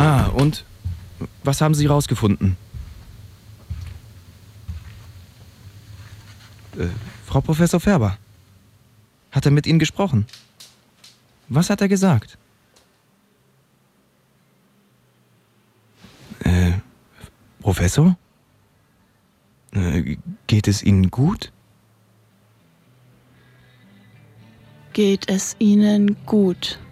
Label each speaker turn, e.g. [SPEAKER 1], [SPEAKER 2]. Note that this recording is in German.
[SPEAKER 1] Und? Was haben Sie rausgefunden? Frau Professor Färber, hat er mit Ihnen gesprochen? Was hat er gesagt? Professor? Geht es Ihnen gut?
[SPEAKER 2] Geht es Ihnen gut?